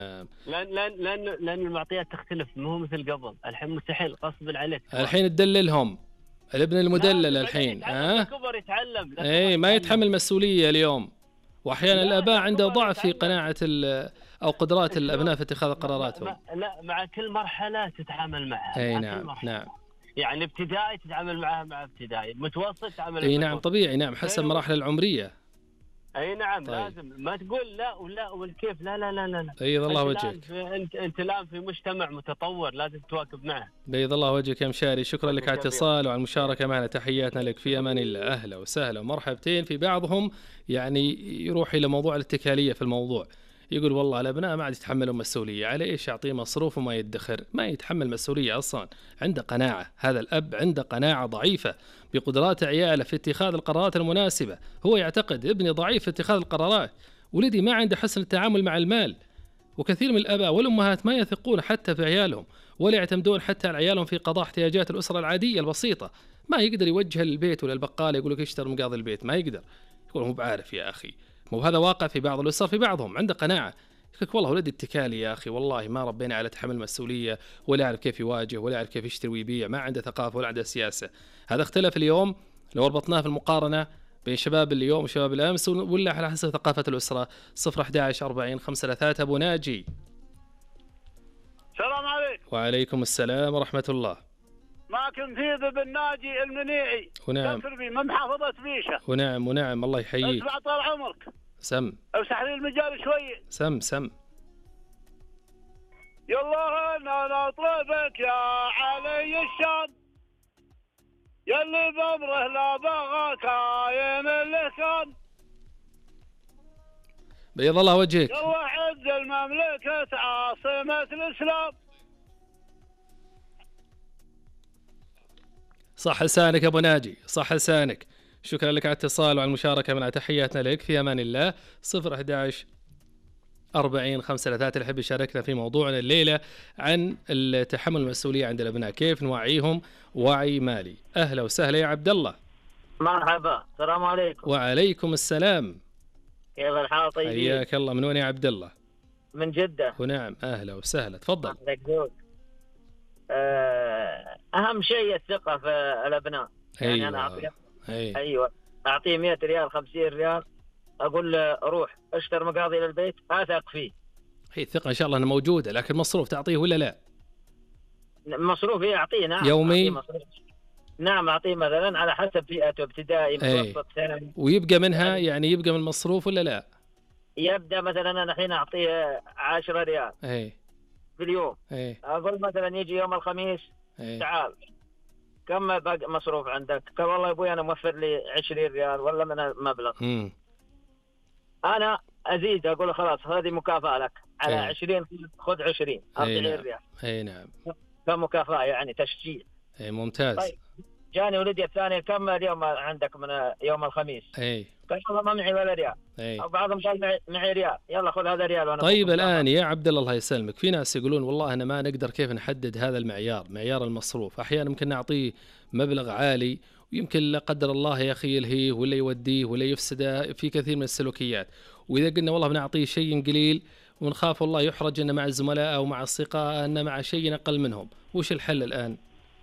لأن المعطيات تختلف، مو مثل قبل. الحين مستحيل غصب عليك. الحين تدللهم الابن المدلل الحين الكبر يتعلم. اي ما يتحمل مسؤولية اليوم. واحيانا الاباء عنده ضعف في قناعة او قدرات الابناء في اتخاذ قراراتهم. لا، مع كل مرحلة تتعامل معها. اي نعم. يعني ابتدائي تتعامل معها مع ابتدائي، متوسط تتعامل. اي نعم طبيعي. نعم حسب المراحل العمرية. اي نعم. طيب. لازم ما تقول لا ولا والكيف. لا. بيض الله وجهك. انت الان في مجتمع متطور، لازم تواكب معه. بيض الله وجهك يا مشاري. شكرا لك على الاتصال وعلى المشاركة معنا. تحياتنا لك، في امان الله. اهلا وسهلا ومرحبتين. في بعضهم يعني يروح الى موضوع الاتكالية في الموضوع، يقول والله الابناء ما عاد يتحملون مسؤوليه، على ايش اعطيه مصروف وما يدخر؟ ما يتحمل مسؤوليه اصلا. عنده قناعه، هذا الاب عنده قناعه ضعيفه بقدرات عياله في اتخاذ القرارات المناسبه. هو يعتقد ابني ضعيف في اتخاذ القرارات، ولدي ما عنده حسن التعامل مع المال. وكثير من الاباء والامهات ما يثقون حتى في عيالهم، ولا يعتمدون حتى على عيالهم في قضاء احتياجات الاسره العاديه البسيطه. ما يقدر يوجه للبيت ولا البقاله يقول لك اشتر مقاضي البيت، ما يقدر. يقول هو بعارف يا اخي. مو هذا واقع في بعض الأسر. في بعضهم عنده قناعة، يقولك والله ولدي اتكالي يا أخي، والله ما ربينا على تحمل مسؤولية، ولا يعرف كيف يواجه، ولا يعرف كيف يشتري ويبيع، ما عنده ثقافة ولا عنده سياسة. هذا اختلف اليوم لو ربطناه في المقارنة بين شباب اليوم وشباب الأمس، ولا على حسب ثقافة الأسرة. 011 40 533. أبو ناجي. السلام عليكم. وعليكم السلام ورحمة الله. معكم فيض بن ناجي المنيعي. ونعم. من محافظة بيشة. ونعم الله يحييك. اسمع طال عمرك. سم. امسح لي المجال شوي. سم. يلا انا نطلبك يا علي الشام، يلي بامره لا بغى كاين اللي كان. بيض الله وجهك. يلا عز المملكة عاصمة الإسلام. صح لسانك ابو ناجي، صح لسانك. شكرا لك على الاتصال وعلى المشاركه معنا. تحياتنا لك، في امان الله. 011 40 533 اللي يحب يشاركنا في موضوعنا الليله عن التحمل المسؤوليه عند الابناء، كيف نوعيهم وعي مالي. اهلا وسهلا يا عبد الله. مرحبا. السلام عليكم. وعليكم السلام. كيف الحال؟ طيبين. حياك الله. من وين يا عبد الله؟ من جده. ونعم اهلا وسهلا. تفضل. اهم شيء الثقه في الابناء. أيوة. يعني انا اعطيه 100 ريال 50 ريال، اقول له روح اشتر مقاضي للبيت، اثق فيه. هي الثقه ان شاء الله انها موجوده، لكن مصروف تعطيه ولا لا؟ مصروف يعطيه. نعم يومي. نعم اعطيه مثلا على حسب فئته، ابتدائي متوسط ثانوي. ويبقى منها يعني يبقى من المصروف ولا لا؟ يبدا مثلا انا الحين اعطيه 10 ريال في اليوم. اقول مثلا يجي يوم الخميس تعال كم باقي مصروف عندك؟ قال والله يا ابوي انا موفر لي 20 ريال ولا من المبلغ. انا ازيد اقول له خلاص هذه مكافاه لك على 20، خذ 20 40 ريال. اي نعم. كمكافاه يعني تشجيع. ممتاز. طيب جاني ولدي الثاني كم اليوم عندك من يوم الخميس؟ قال والله ما معي ولا ريال. او بعضهم قال معي ريال، يلا خذ هذا ريال وانا. طيب الان يا عبد الله يسلمك، في ناس يقولون والله انا ما نقدر كيف نحدد هذا المعيار، معيار المصروف. احيانا ممكن نعطيه مبلغ عالي ويمكن لا قدر الله يا اخي يلهيه ولا يوديه ولا يفسده في كثير من السلوكيات. واذا قلنا والله بنعطيه شيء قليل ونخاف والله يحرج انه مع الزملاء او مع اصدقائه انه مع شيء اقل منهم، وش الحل الان؟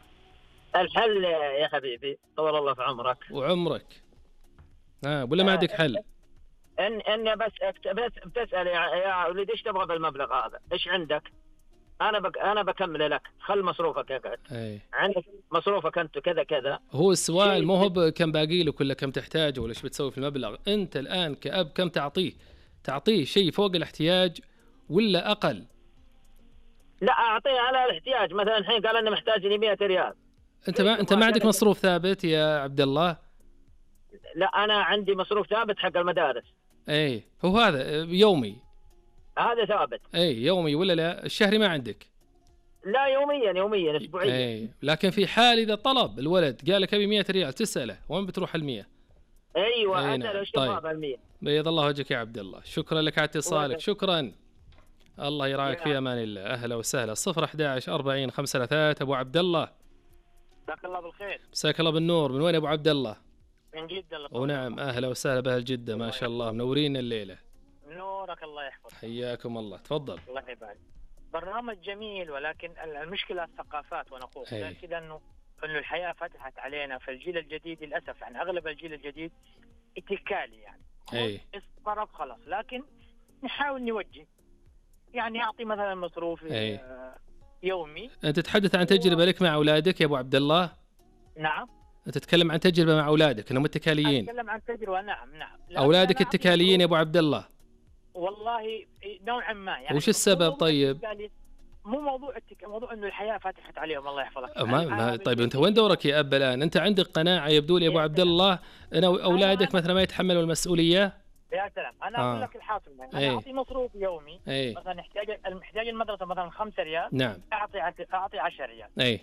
الحل يا حبيبي طول الله في عمرك وعمرك ولا ما عندك حل؟ ان بس بتسال يا ولدي ايش تبغى بالمبلغ هذا؟ ايش عندك؟ انا بكمل لك، خل مصروفك يقعد. عندك مصروفك انت كذا كذا. هو السؤال مو هو كم باقي لك ولا كم تحتاج ولا ايش بتسوي في المبلغ. انت الان كأب كم تعطيه شيء فوق الاحتياج ولا اقل؟ لا اعطيه على الاحتياج. مثلا الحين قال انا محتاج لي 100 ريال. انت ما عندك مصروف ثابت يا عبد الله؟ لا انا عندي مصروف ثابت حق المدارس. هو هذا يومي. هذا ثابت. يومي ولا لا؟ الشهري ما عندك؟ لا يوميا اسبوعيا. لكن في حال اذا طلب الولد قال لك ابي 100 ريال تساله وين بتروح ال100؟ ايوه انت لو اشتريت ال100. بيض الله وجهك يا عبد الله. شكرا لك على اتصالك. شكرا. الله يراعيك. في امان الله. اهلا وسهلا. 011 40 533. ابو عبد الله. مساك الله بالخير. مساك الله بالنور. من وين ابو عبد الله؟ من جدة. ونعم اهلا وسهلا باهل جدة. ما شاء الله منورين الليله. نور منورك الله يحفظك. حياكم الله، تفضل. الله يبارك. برنامج جميل، ولكن المشكلة الثقافات ونقول كذا إنه الحياة فتحت علينا. في الجيل الجديد للأسف يعني أغلب الجيل الجديد اتكالي يعني. اصطرف خلاص، لكن نحاول نوجه يعني أعطي مثلا مصروف يومي. أنت تتحدث عن تجربة لك مع أولادك يا أبو عبد الله؟ نعم. أنت تتكلم عن تجربة مع أولادك أنهم اتكاليين؟ أتكلم عن تجربة. نعم. أولادك اتكاليين يا أبو عبد الله؟ والله نوعا ما يعني. وش السبب طيب؟ مو موضوع انه الحياه فتحت عليهم الله يحفظك. طيب انت وين دورك يا اب الان؟ انت عندك قناعه يبدو لي يا ابو عبد الله ان اولادك مثلا ما يتحملوا المسؤوليه؟ يا سلام، انا اقول لك الحاصل يعني. انا اعطي مصروف يومي مثلا محتاج المدرسه مثلا 5 ريال. نعم. اعطي 10 ريال.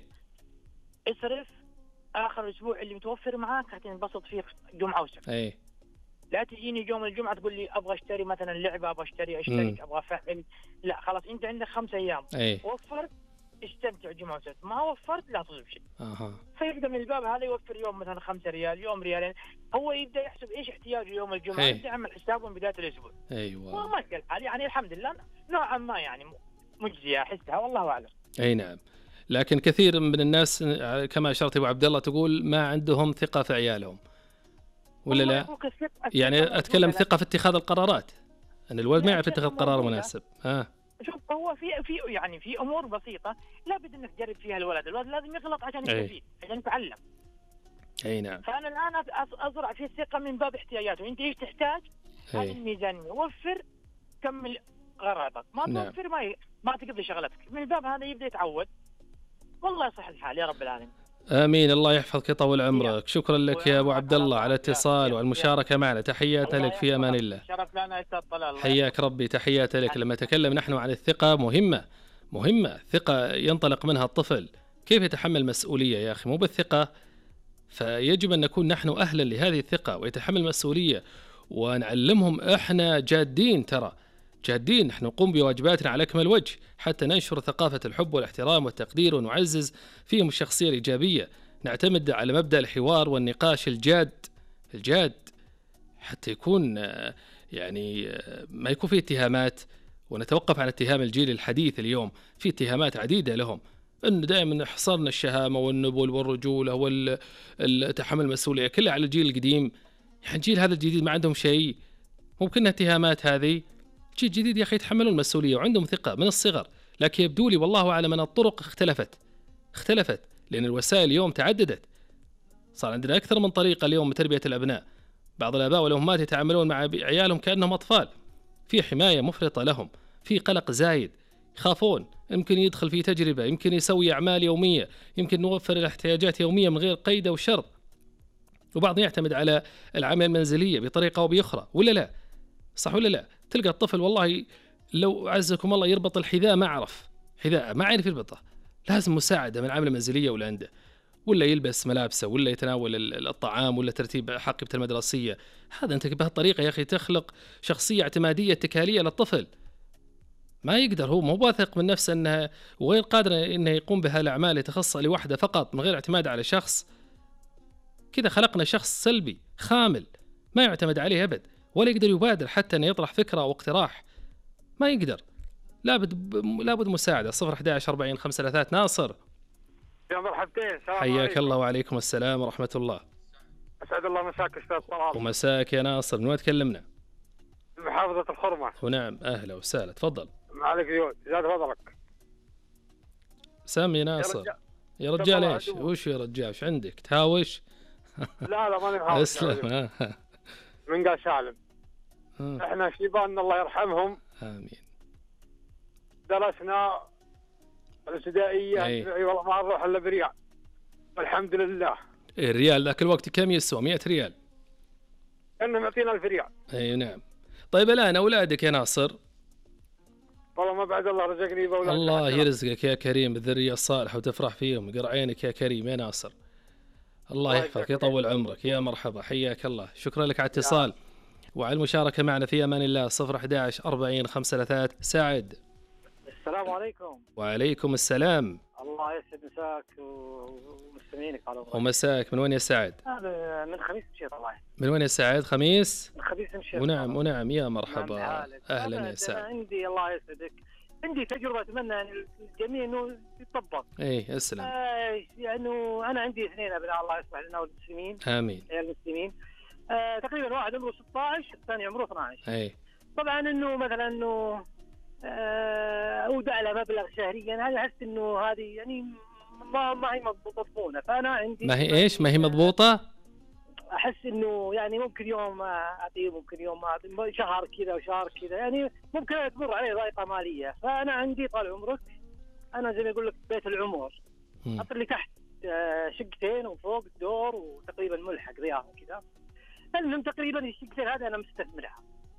اصرف اخر اسبوع اللي متوفر معاك هتنبسط فيه جمعه وسبت. لا تجيني يوم الجمعة تقول لي أبغى أشتري مثلا لعبة، أبغى أشترك، أبغى أفعل. لا خلاص، أنت عندك 5 أيام. وفرت استمتع جمعة وسبت، ما وفرت لا تصرف شيء. فيبدأ من الباب هذا يوفر يوم مثلا 5 ريال، يوم ريالين. هو يبدأ يحسب إيش احتياجه يوم الجمعة، يبدأ يعمل حسابه من بداية الأسبوع. أيوة. وما الحال يعني الحمد لله نوعا ما يعني مجزية أحسها والله أعلم. أي نعم. لكن كثير من الناس كما أشرت أبو عبد الله تقول ما عندهم ثقة في عيالهم. ولا لا؟ يعني أتكلم ثقة في اتخاذ القرارات، أن الولد ما يعرف يتخذ قرار مناسب. شوف، هو في أمور بسيطة لا بد إنك تجرب فيها الولد لازم يغلط عشان يستفيد، عشان يتعلم. أي نعم. فأنا الآن أزرع في الثقة من باب احتياجاته. أنت إيش تحتاج؟ هذه الميزانية، وفر كمل غرضك، ما توفر ما تقضي شغلتك. من الباب هذا يبدأ يتعود. والله يصح الحال يا رب العالمين. آمين. الله يحفظك يطول عمرك. شكرا لك يا أبو عبد الله على الاتصال والمشاركة معنا. تحياتنا لك، في أمان الله. شرف لنا أستاذ طلال. حياك ربي، تحياتي لك. لما تكلم نحن عن الثقة مهمة ثقة ينطلق منها الطفل. كيف يتحمل مسؤولية يا أخي؟ مو بالثقة، فيجب أن نكون نحن أهلا لهذه الثقة ويتحمل مسؤولية، ونعلمهم إحنا جادين، ترى جادين، نحن نقوم بواجباتنا على أكمل وجه حتى ننشر ثقافة الحب والاحترام والتقدير ونعزز فيهم الشخصية الإيجابية. نعتمد على مبدأ الحوار والنقاش الجاد حتى يكون يعني ما يكون فيه اتهامات، ونتوقف عن اتهام الجيل الحديث. اليوم في اتهامات عديدة لهم، أنه دائما حصرنا الشهامة والنبل والرجولة والتحمل المسؤولية كلها على الجيل القديم. يعني الجيل هذا الجديد ما عندهم شيء، ممكن اتهامات هذه. جيل جديد يا أخي يتحملون المسؤولية وعندهم ثقة من الصغر. لكن يبدو لي والله أعلم أن الطرق اختلفت لأن الوسائل اليوم تعددت، صار عندنا أكثر من طريقة اليوم لتربية الأبناء. بعض الآباء والأمهات يتعاملون مع عيالهم كأنهم أطفال، في حماية مفرطة لهم، في قلق زايد، يخافون يمكن يدخل في تجربة، يمكن يسوي أعمال يومية، يمكن نوفر الاحتياجات يومية من غير قيد أو شرط. وبعض يعتمد على العمل المنزلية بطريقة أو بأخرى، ولا لا؟ صح ولا لا؟ تلقى الطفل والله لو عزكم الله يربط الحذاء ما عرف يربطه، لازم مساعدة من العمل المنزلية ولا عنده، ولا يلبس ملابسه، ولا يتناول الطعام، ولا ترتيب حقيبته المدرسية. هذا أنت بهالطريقة يا أخي تخلق شخصية اعتمادية اتكالية للطفل. ما يقدر، هو مو واثق من نفسه أنها وغير قادر أنه يقوم بها الأعمال يتخصص لوحده فقط من غير اعتماد على شخص. كذا خلقنا شخص سلبي خامل ما يعتمد عليه أبد، ولا يقدر يبادر حتى أن يطرح فكرة أو اقتراح، ما يقدر. لابد مساعدة. 011 40 533. ناصر يا مرحبتين. حياك الله. وعليكم السلام ورحمة الله. أسعد الله مساك أستاذ طلال. ومساك يا ناصر. من وين تكلمنا؟ محافظة الخرمة. ونعم، أهلا وسهلا، تفضل. معلك زيود، زاد فضلك. سامي ناصر. يا رجال ايش؟ وش يا رجال؟ وش عندك؟ تهاوش؟ لا ماني مهاوش. اسلم. من قال سالم. احنا شيبان الله يرحمهم. امين. درسنا الابتدائية والله ما نروح الا بريال. والحمد لله. الريال ذاك الوقت كم يسوى؟ 100 ريال. كانهم يعطينا 1000 ريال. اي نعم. طيب الان اولادك يا ناصر؟ والله ما بعد الله رزقني بأولاد. الله يرزقك يا كريم بالذرية الصالحة وتفرح فيهم، يقرأ عينك يا كريم يا ناصر. الله يحفظك يطول عمرك. يا مرحبا، حياك الله. شكرا لك على الاتصال وعلى المشاركة معنا. في أمان الله. 011 40 533. سعد. السلام عليكم. وعليكم السلام. الله الله يسعد مساك ومستمعينك على الله. ومساك. من وين يا سعد؟ هذا من خميس مشيط. الله من وين يا سعد؟ خميس؟ من خميس مشيط. ونعم يا مرحبا. اهلا يا سعد. عندي الله يسعدك، عندي تجربه اتمنى يعني الجميع انه يطبق. اي اسلم. يعني انا عندي 2 ابناء الله يصلح لنا والمسلمين. امين. المسلمين تقريبا واحد عمره 16 الثاني عمره 12. اي طبعا انه مثلا انه اودع له مبلغ شهريا، هذه احس انه هذه يعني ما هي مضبوطه. فانا عندي ما هي ايش؟ ما هي مضبوطه؟ احس انه يعني ممكن يوم اعطيه، ممكن يوم اعطيه، شهر كذا وشهر كذا، يعني ممكن تمر عليه ضائقه ماليه. فانا عندي طال عمرك انا زي ما اقول لك بيت العمر، احط لي تحت شقتين وفوق الدور وتقريبا ملحق ضيافه كذا. المهم تقريبا الشقتين هذه انا مستثمرها،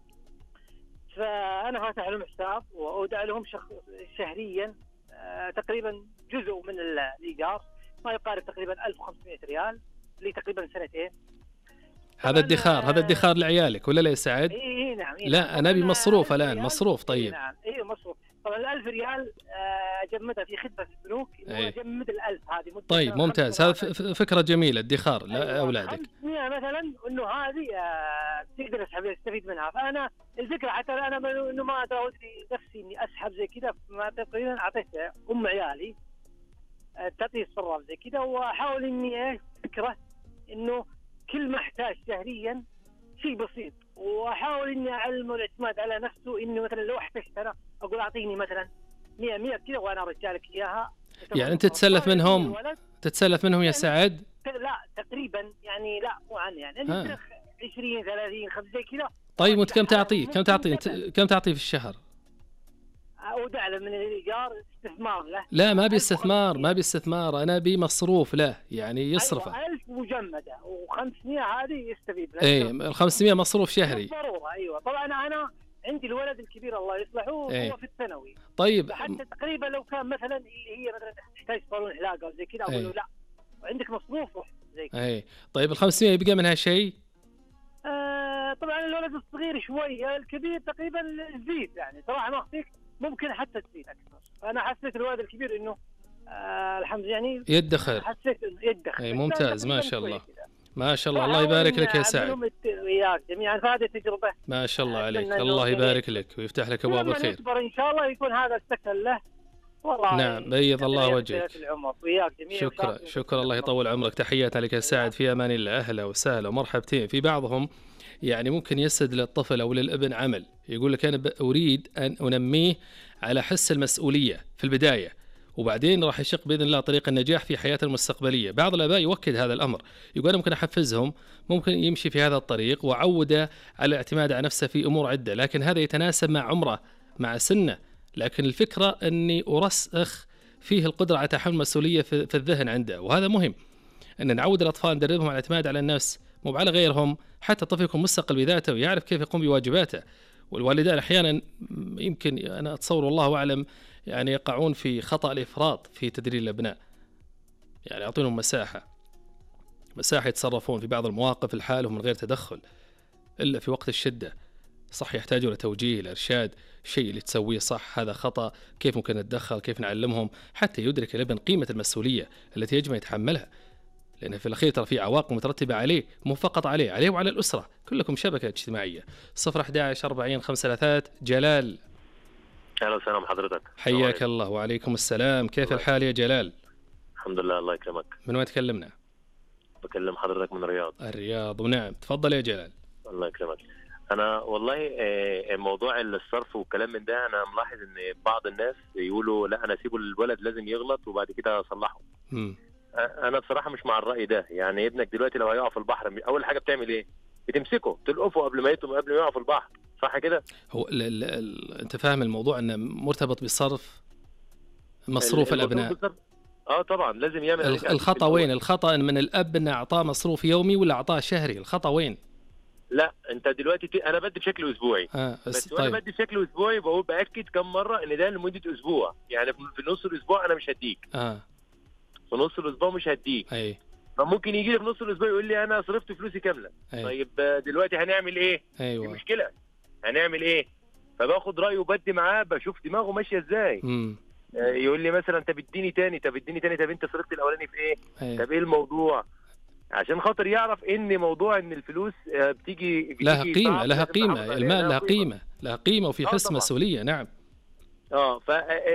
فانا فاتح لهم حساب واودع لهم شهريا تقريبا جزء من الايجار ما يقارب تقريبا 1500 ريال لي تقريبا 2 هذا ادخار، هذا ادخار لعيالك ولا لا يا سعد؟ اي نعم. لا انا ابي مصروف الان، مصروف. طيب نعم مصروف. طبعا 1000 ريال اجمدها في خدمه البنوك، اجمد ال1000 هذه. طيب ممتاز، هذا فكره جميله، ادخار لاولادك. 500 مثلا انه هذه تقدر تسحب تستفيد منها. فانا الفكره حتى انا انه ما اتعود نفسي اني اسحب زي كذا، ما تقريبا اعطيت عيالي تعطيه الصراف زي كذا، واحاول اني فكره انه كل ما احتاج شهريا شيء بسيط، واحاول اني اعلمه الاعتماد على نفسه. انه مثلا لو احتجت انا اقول اعطيني مثلا 100 كذا وانا ارجع لك اياها. يعني انت تتسلف منهم؟ تتسلف منهم يا سعد؟ لا تقريبا يعني، لا مو عن يعني 20 30 5 زي كذا. طيب وانت كم تعطيه؟ كم تعطيه في الشهر؟ اودع له من الايجار استثمار له. لا ما بي استثمار، ما بي استثمار، انا بي مصروف له يعني يصرفه. أيوة 1000 مجمده و500 هذه يستفيد له. اي ال 500 مصروف شهري ضروره. ايوه طبعا انا عندي الولد الكبير الله يصلحه هو في الثانوي. طيب حتى تقريبا لو كان مثلا اللي هي مثلا تحتاج صالون حلاقه زي كذا اقول له لا عندك مصروف روح زي كذا. طيب ال 500 يبقى منها شيء؟ طبعا الولد الصغير شوي، الكبير تقريبا زيد يعني صراحه ما اخفيك ممكن حتى تزيد اكثر. فانا حسيت الولد الكبير انه الحمد لله يعني يدخر. حسيت انه يدخر. ممتاز ما شاء الله. ما شاء الله. الله يبارك لك يا سعد. وياك جميعا هذه تجربه ما شاء الله عليك. الله يبارك لك ويفتح لك ابواب الخير. ان شاء الله يكون هذا السكن له. والله نعم بيض الله وجهك. شكرا الله يطول عمرك. تحياتنا لك يا سعد، في امان الله. اهلا وسهلا ومرحبتين. في بعضهم يعني ممكن يسد للطفل او للابن عمل، يقول لك انا اريد ان انميه على حس المسؤوليه في البدايه، وبعدين راح يشق باذن الله طريق النجاح في حياته المستقبليه. بعض الاباء يؤكد هذا الامر، يقول انا ممكن احفزهم، ممكن يمشي في هذا الطريق واعوده على الاعتماد على نفسه في امور عده، لكن هذا يتناسب مع عمره مع سنه. لكن الفكره اني ارسخ فيه القدره على تحمل المسؤوليه في الذهن عنده، وهذا مهم ان نعود الاطفال ندربهم على الاعتماد على النفس مو على غيرهم، حتى الطفل يكون مستقل بذاته ويعرف كيف يقوم بواجباته. والوالدان احيانا يمكن انا اتصور والله اعلم يعني يقعون في خطأ الافراط في تدريب الابناء، يعني يعطونهم مساحه يتصرفون في بعض المواقف لحالهم من غير تدخل الا في وقت الشده. صح يحتاجون لتوجيه الارشاد، الشيء اللي تسويه صح هذا خطأ، كيف ممكن نتدخل، كيف نعلمهم حتى يدرك الابن قيمه المسؤوليه التي يجب ان يتحملها، لأن في الأخير ترى في عواقب مترتبة عليه، مو فقط عليه وعلى الأسرة، كلكم شبكة اجتماعية. 011 40 53. جلال. أهلا وسهلا حضرتك. حياك الله. وعليكم السلام. كيف الحال يا جلال؟ الحمد لله الله يكرمك. من وين تكلمنا؟ بكلم حضرتك من الرياض. ونعم تفضل يا جلال. الله يكرمك. أنا والله موضوع الصرف والكلام من ده أنا ملاحظ إن بعض الناس يقولوا لا أنا أسيبه الولد لازم يغلط وبعد كده أصلحه. انا بصراحه مش مع الراي ده. يعني ابنك دلوقتي لو هيقع في البحر اول حاجه بتعمل ايه؟ بتمسكه تلقفه قبل ما يقع في البحر، صح كده؟ هو انت فاهم الموضوع انه مرتبط بصرف مصروف الابناء. طبعا لازم يعمل. الخطا وين؟ الخطا ان من الاب انه اعطاه مصروف يومي ولا اعطاه شهري؟ الخطا وين؟ لا انت دلوقتي انا بدي بشكل اسبوعي. بس طيب. انا بدي بشكل اسبوعي بقول باكد كم مره ان ده لمده اسبوع، يعني في نص الاسبوع انا مش هديك. في نص الاسبوع مش هديك. فممكن يجي لي في نص الاسبوع يقول لي انا صرفت فلوسي كامله. طيب دلوقتي هنعمل ايه؟ أيوة. دي مشكله. هنعمل ايه؟ فباخد رايه وبدي معاه، بشوف دماغه ماشيه ازاي. يقول لي مثلا طب اديني تاني، طب انت صرفت الاولاني في ايه؟ طب ايه الموضوع؟ عشان خاطر يعرف ان موضوع ان الفلوس بتيجي لها قيمه، المال لها قيمه، وفي حس مسؤوليه. نعم.